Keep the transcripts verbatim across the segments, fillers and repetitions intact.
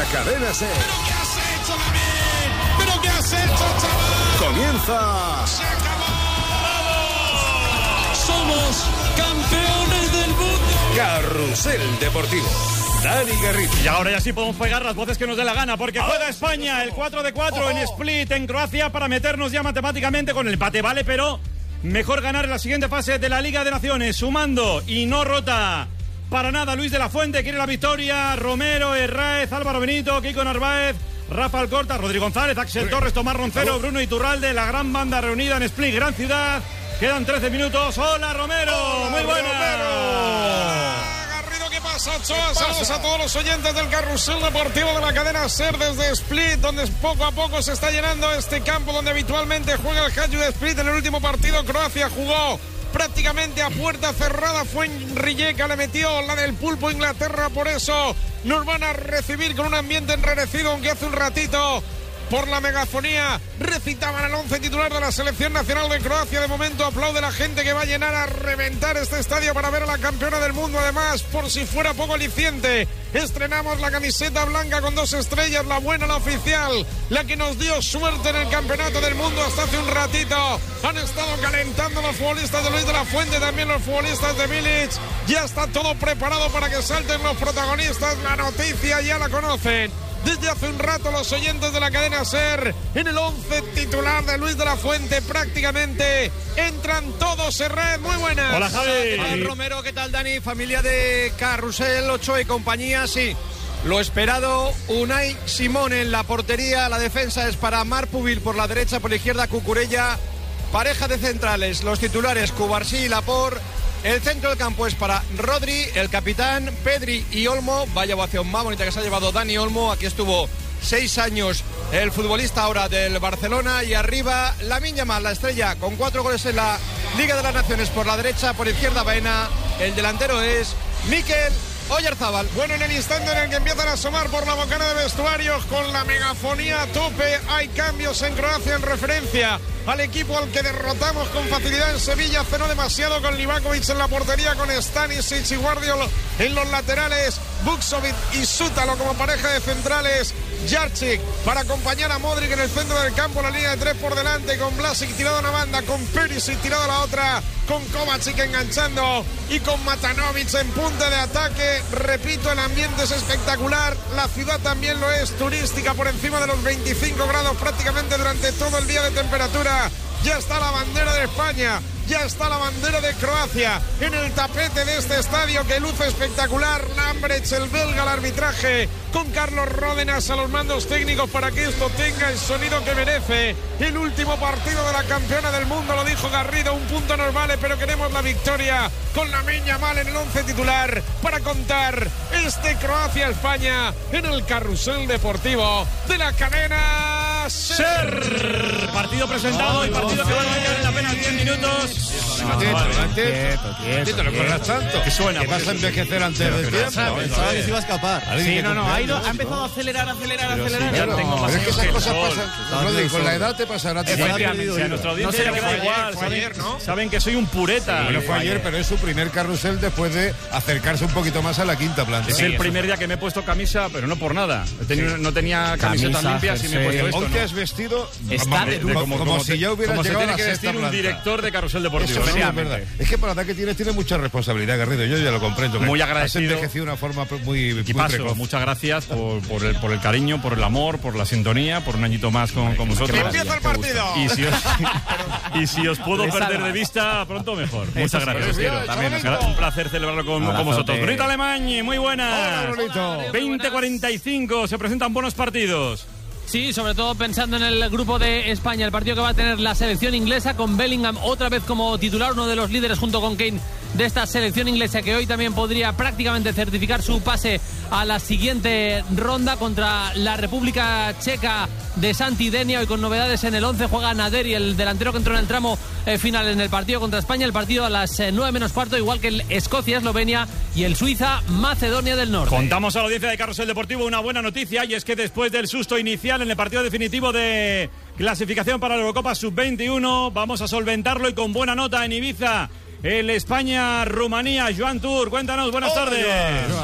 Cadena SER. ¿Pero qué has hecho, David? ¿Pero qué has hecho, chaval? Comienza. ¡Se acabó! ¡Vamos! ¡Somos campeones del mundo! Carrusel Deportivo. Dani Garrido. Y ahora ya sí podemos pegar las voces que nos dé la gana, porque juega España el cuatro de cuatro en Split, en Croacia, para meternos ya matemáticamente con el empate, ¿vale? Pero mejor ganar en la siguiente fase de la Liga de Naciones, sumando y no rota para nada. Luis de la Fuente quiere la victoria, Romero, Herráez, Álvaro Benito, Kiko Narváez, Rafa Alcorta, Rodrigo González, Axel Torres, Tomás Roncero, Bruno Iturralde, la gran banda reunida en Split, gran ciudad. Quedan trece minutos. ¡Hola, Romero! Hola, ¡Muy buena! Romero. Garrido, ¿qué pasa, Ochoa? Saludos a todos los oyentes del Carrusel Deportivo de la cadena SER desde Split, donde poco a poco se está llenando este campo donde habitualmente juega el Hajduk Split. En el último partido, Croacia jugó prácticamente a puerta cerrada. Fue en Rijeka, le metió la del pulpo Inglaterra. Por eso nos van a recibir con un ambiente enrarecido, aunque hace un ratito por la megafonía recitaban el once titular de la selección nacional de Croacia. De momento aplaude la gente que va a llenar a reventar este estadio para ver a la campeona del mundo. Además, por si fuera poco aliciente, estrenamos la camiseta blanca con dos estrellas, la buena, la oficial, la que nos dio suerte en el campeonato del mundo hasta hace un ratito. Han estado calentando los futbolistas de Luis de la Fuente, también los futbolistas de Milic. Ya está todo preparado para que salten los protagonistas. La noticia ya la conocen desde hace un rato los oyentes de la cadena SER. En el once titular de Luis de la Fuente prácticamente entran todos. Herrera, muy buenas. Hola, Javi. Hola, Romero, ¿qué tal, Dani? Familia de Carrusel, Ochoa y compañía, sí. Lo esperado, Unai Simón en la portería. La defensa es para Marpuvil por la derecha, por la izquierda Cucurella. Pareja de centrales, los titulares Cubarsí y Laporte. El centro del campo es para Rodri, el capitán, Pedri y Olmo. Vaya ovación más bonita que se ha llevado Dani Olmo. Aquí estuvo seis años el futbolista ahora del Barcelona. Y arriba Lamine Yamal, la estrella, con cuatro goles en la Liga de las Naciones por la derecha, por izquierda Baena. El delantero es Mikel Oyarzabal. Bueno, en el instante en el que empiezan a asomar por la bocana de vestuarios con la megafonía a tope, hay cambios en Croacia en referencia al equipo al que derrotamos con facilidad en Sevilla. Hace no demasiado, con Livakovic en la portería, con Stanisic y Guardiol en los laterales, Vuksovic y Sútalo como pareja de centrales, Jarčić para acompañar a Modric en el centro del campo, la línea de tres por delante, con Vlasic tirado a una banda, con Perisic tirado a la otra, con Kovacic enganchando y con Matanovic en punta de ataque. Repito, el ambiente es espectacular, la ciudad también lo es, turística, por encima de los veinticinco grados prácticamente durante todo el día de temperatura. Ya está la bandera de España, ya está la bandera de Croacia en el tapete de este estadio que luce espectacular. Lambrecht, el belga, al arbitraje, con Carlos Ródenas a los mandos técnicos para que esto tenga el sonido que merece. El último partido de la campeona del mundo, lo dijo Garrido, un punto nos vale, pero queremos la victoria, con Lamine Yamal en el once titular para contar este Croacia-España en el Carrusel Deportivo de la cadena SER. Partido presentado y partido que va a tener en apenas diez minutos. Quieto, quieto, no corras tanto. Que suena. Que vas a envejecer antes del tiempo. Pensaba que se iba a escapar. Sí, no, no, ha, ido, ha empezado a acelerar, acelerar, acelerar. Ya tengo más Pero es que años esas que el cosas sol. pasan. Rodri, con la edad te pasará. Te Efectivamente, si a nuestra audiencia No sé, le da fue igual. ayer, fue saben- ayer, ¿no? Saben que soy un pureta. Bueno, fue ayer, pero es su primer carrusel después de acercarse un poquito más a la quinta planta. Es el primer día que me he puesto camisa, pero no por nada. He tenido- No tenía camisetas Camisa, limpias y me he puesto esto. Hoy ¿no? te has vestido Está como, de como- lujo. como como si te- ya hubieras como se llegado a tiene la que sexta vestir un planta. director de Carrusel Deportivo. Eso sí, es efectivamente. verdad. Es que para la edad que tienes, tienes mucha responsabilidad, Garrido. Yo ya lo comprendo. que Muy has agradecido. envejecido de una forma muy, muy Equipazo, precoz. muchas gracias por, por, el, por el cariño, por el amor, por la sintonía, por un añito más con, con vosotros. ¡Empieza el partido! Y si os, y si os puedo Le perder salva. de vista, pronto mejor. Muchas gracias. Os quiero. También, Chavalito. un placer celebrarlo con, con vosotros. Brunito Alemany, muy buenas. Hola, Brunito. veinte cuarenta y cinco, se presentan buenos partidos. Sí, sobre todo pensando en el grupo de España, el partido que va a tener la selección inglesa con Bellingham otra vez como titular, uno de los líderes junto con Kane de esta selección inglesa, que hoy también podría prácticamente certificar su pase a la siguiente ronda contra la República Checa de Santi Denia. Hoy con novedades en el once juega Naderi, el delantero que entró en el tramo eh, final en el partido contra España. El partido a las eh, nueve menos cuarto, igual que el Escocia-Eslovenia y el Suiza-Macedonia del Norte. Contamos a la audiencia de Carrusel Deportivo una buena noticia, y es que después del susto inicial en el partido definitivo de clasificación para la Eurocopa sub veintiuno, vamos a solventarlo y con buena nota en Ibiza. El España-Rumanía. Joan Tur, cuéntanos, buenas Hola, tardes. Joan.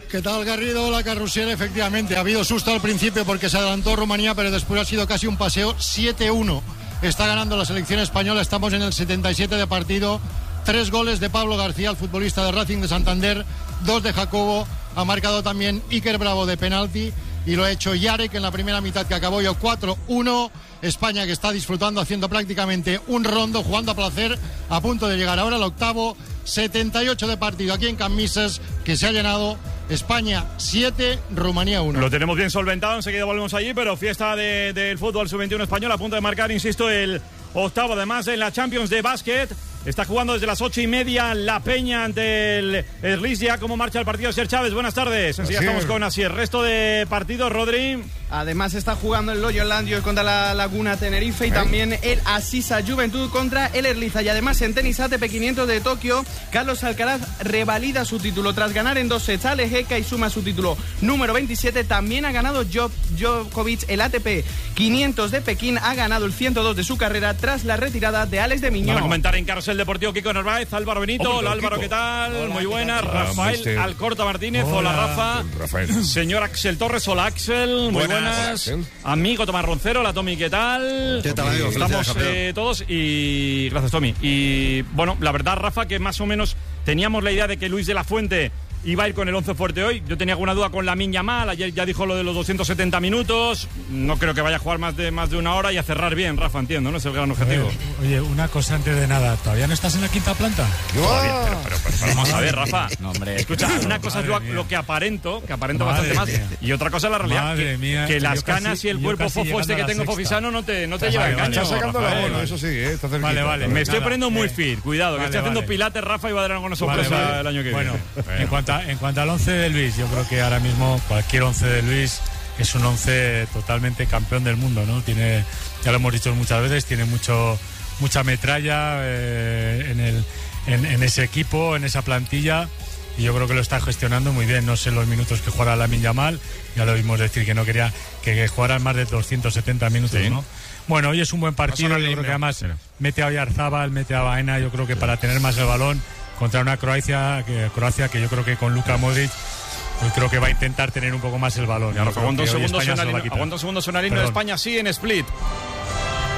¿Qué tal, Garrido? Hola, Carrusel. Efectivamente, ha habido susto al principio porque se adelantó Rumanía, pero después ha sido casi un paseo. siete uno está ganando la selección española. Estamos en el setenta y siete de partido. Tres goles de Pablo García, el futbolista de Racing de Santander. Dos de Jacobo. Ha marcado también Iker Bravo de penalti. Y lo ha hecho Yarek en la primera mitad, que acabó yo cuatro uno. España, que está disfrutando, haciendo prácticamente un rondo, jugando a placer, a punto de llegar ahora al octavo. setenta y ocho de partido aquí en Camisas, que se ha llenado. España siete, Rumanía uno. Lo tenemos bien solventado, enseguida volvemos allí, pero fiesta de, del fútbol sub veintiuno español, a punto de marcar, insisto, el octavo. Además, en la Champions de básquet, está jugando desde las ocho y media La Peña ante el Erlistia. ¿Cómo marcha el partido, Asier Chávez? Buenas tardes. Enseguida estamos con Asier. Resto de partidos, Rodri. Además está jugando el Loyo Landio contra la Laguna Tenerife y también el Asisa Juventud contra el Erliza. Y además en tenis A T P quinientos de Tokio, Carlos Alcaraz revalida su título tras ganar en dos sets a Lejeka y suma su título número veintisiete. También ha ganado Djokovic el A T P quinientos de Pekín, ha ganado el ciento dos de su carrera tras la retirada de Alex de Miñón. Van a comentar en Carrusel Deportivo Kiko Narváez, Álvaro Benito. Hola, Álvaro, Kiko. ¿Qué tal? Hola, muy buenas. Rafael mister Alcorta Martínez. Hola, hola Rafa. Rafael. Señor Axel Torres. Hola, Axel. Muy buenas. buenas. Hola, amigo Tomás Roncero. Hola, Tommy. ¿Qué tal? ¿Qué tal, amigo? Estamos eh, todos y gracias, Tommy. Y bueno, la verdad, Rafa, que más o menos teníamos la idea de que Luis de la Fuente iba a ir con el once fuerte hoy. Yo tenía alguna duda con Lamine Yamal. Ayer ya dijo lo de los doscientos setenta minutos. No creo que vaya a jugar más de más de una hora y a cerrar bien, Rafa, entiendo, ¿no? Es el gran objetivo. Oye, oye, una cosa antes de nada. ¿Todavía no estás en la quinta planta? Todavía, pero, pero, pero, pero vamos a ver, Rafa. No, hombre, escucha, una cosa es lo, lo que aparento, que aparento madre bastante mía. Más, y otra cosa es la realidad. Madre que, mía, que las canas casi, y el cuerpo fofo este que tengo fofisano no te, no te lleva en cancha. Está sacando la bola, eso sí, ¿eh? Está cerquita. Vale, vale. Me estoy poniendo muy fit. Cuidado, que estoy haciendo pilates, Rafa, y va a dar alguna sorpresa el año que viene. Bueno, en cuanto al once de Luis, yo creo que ahora mismo cualquier once de Luis es un once totalmente campeón del mundo, ¿no? Tiene, ya lo hemos dicho muchas veces, tiene mucho mucha metralla eh, en, el, en, en ese equipo, en esa plantilla, y yo creo que lo está gestionando muy bien. No sé los minutos que jugará Lamine Yamal, ya lo vimos decir que no quería que, que jugaran más de doscientos setenta minutos, sí, ¿no? Bueno, hoy es un buen partido, yo creo que además mete a Oyarzábal, mete a Baena, yo creo que para tener más el balón contra una Croacia que, Croacia que yo creo que con Luka Modric pues creo que va a intentar tener un poco más el balón. Aguanta un segundo, Sonalino de España, sí, en Split.